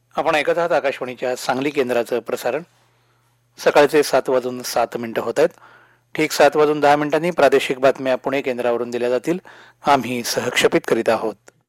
आपण ऐकत आहात आकाशवाणीच्या सांगली केंद्राचं प्रसारण. सकाळचे 7:07 होत आहेत. ठीक 7:10 प्रादेशिक बातम्या पुणे केंद्रावरून दिल्या जातील. आम्ही सहक्षेपित करीत आहोत.